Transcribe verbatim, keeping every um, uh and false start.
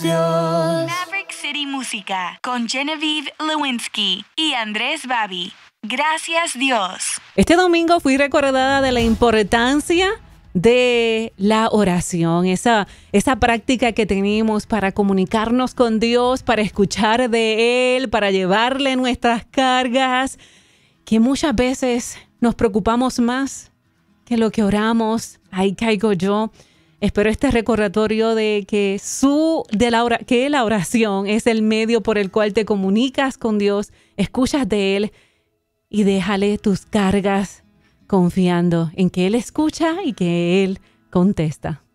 Dios. Maverick City Música con Genevieve Lewinsky y Andrés Babi. Gracias Dios. Este domingo fui recordada de la importancia de la oración, esa, esa práctica que tenemos para comunicarnos con Dios, para escuchar de Él, para llevarle nuestras cargas, que muchas veces nos preocupamos más que lo que oramos. Ahí caigo yo. Espero este recordatorio de que, su, de la, ora, que la oración es el medio por el cual te comunicas con Dios, escuchas de Él y déjale tus cargas confiando en que Él escucha y que Él contesta.